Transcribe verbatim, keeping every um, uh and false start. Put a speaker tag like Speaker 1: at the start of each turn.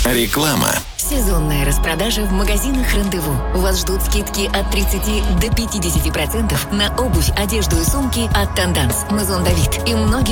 Speaker 1: Реклама.
Speaker 2: Сезонная распродажа в магазинах «Рандеву». Вас ждут скидки от тридцати до пятидесяти процентов на обувь, одежду и сумки от «Тенданс», «Мазон Давид» и многих